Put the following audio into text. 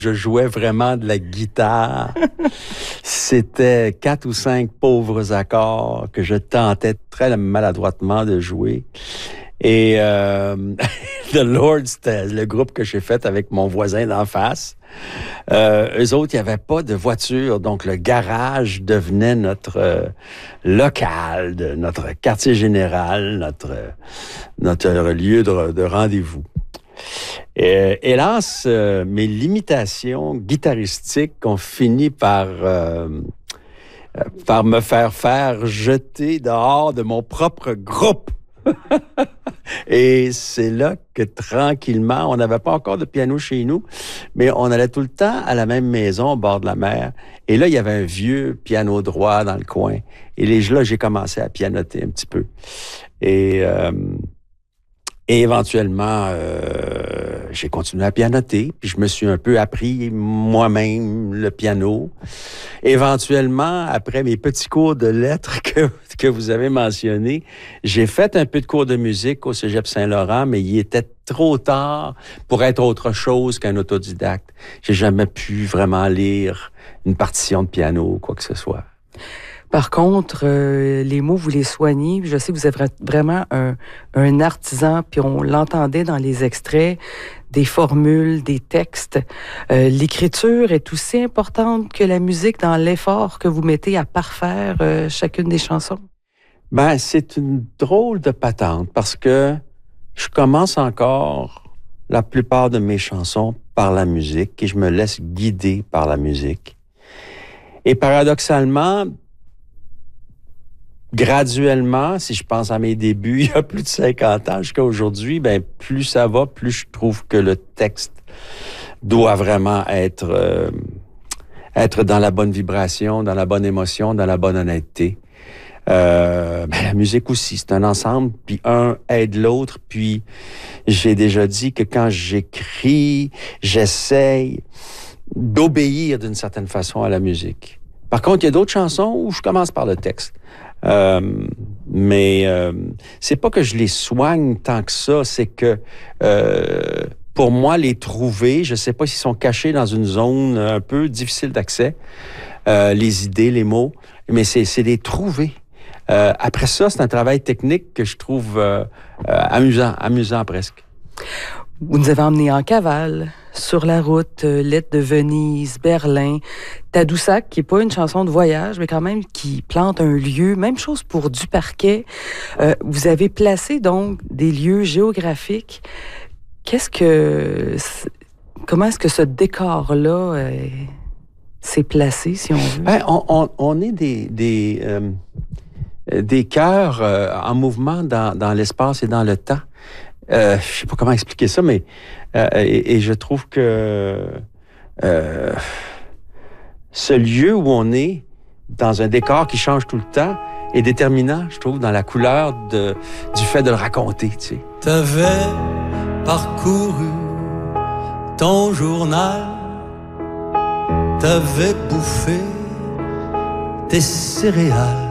Je jouais vraiment de la guitare. C'était 4 ou 5 pauvres accords que je tentais très maladroitement de jouer. Et The Lord, c'était le groupe que j'ai fait avec mon voisin d'en face. Eux autres, il n'y avait pas de voiture, donc le garage devenait notre local, notre quartier général, notre lieu de rendez-vous. Hélas, mes limitations guitaristiques ont fini par me faire jeter dehors de mon propre groupe. Et c'est là que tranquillement, on n'avait pas encore de piano chez nous, mais on allait tout le temps à la même maison au bord de la mer. Et là, il y avait un vieux piano droit dans le coin. Et là, j'ai commencé à pianoter un petit peu. Et éventuellement, j'ai continué à pianoter, puis je me suis un peu appris moi-même le piano. Éventuellement, après mes petits cours de lettres que vous avez mentionnés, j'ai fait un peu de cours de musique au Cégep Saint-Laurent, mais il était trop tard pour être autre chose qu'un autodidacte. J'ai jamais pu vraiment lire une partition de piano ou quoi que ce soit. Par contre, les mots, vous les soignez. Je sais que vous êtes vraiment un artisan, puis on l'entendait dans les extraits, des formules, des textes. L'écriture est aussi importante que la musique dans l'effort que vous mettez à parfaire chacune des chansons? Ben, c'est une drôle de patente parce que je commence encore la plupart de mes chansons par la musique et je me laisse guider par la musique. Et paradoxalement, graduellement, si je pense à mes débuts, il y a plus de 50 ans jusqu'à aujourd'hui, ben plus ça va, plus je trouve que le texte doit vraiment être dans la bonne vibration, dans la bonne émotion, dans la bonne honnêteté. La musique aussi, c'est un ensemble, puis un aide l'autre, puis j'ai déjà dit que quand j'écris, j'essaye d'obéir d'une certaine façon à la musique. Par contre, il y a d'autres chansons où je commence par le texte. Mais c'est pas que je les soigne tant que ça, c'est que pour moi, les trouver, je sais pas s'ils sont cachés dans une zone un peu difficile d'accès, les idées, les mots, mais c'est les trouver. Après ça, c'est un travail technique que je trouve amusant presque. Vous nous avez emmenés en cavale, sur la route, Lettre de Venise, Berlin, Tadoussac, qui n'est pas une chanson de voyage, mais quand même qui plante un lieu. Même chose pour Duparquet. Vous avez placé donc des lieux géographiques. Comment est-ce que ce décor-là s'est placé, si on veut? Ben, on est des cœurs en mouvement dans l'espace et dans le temps. Je sais pas comment expliquer ça, mais et je trouve que ce lieu où on est, dans un décor qui change tout le temps, est déterminant, je trouve, dans la couleur du fait de le raconter, tu sais. T'avais parcouru ton journal, t'avais bouffé tes céréales,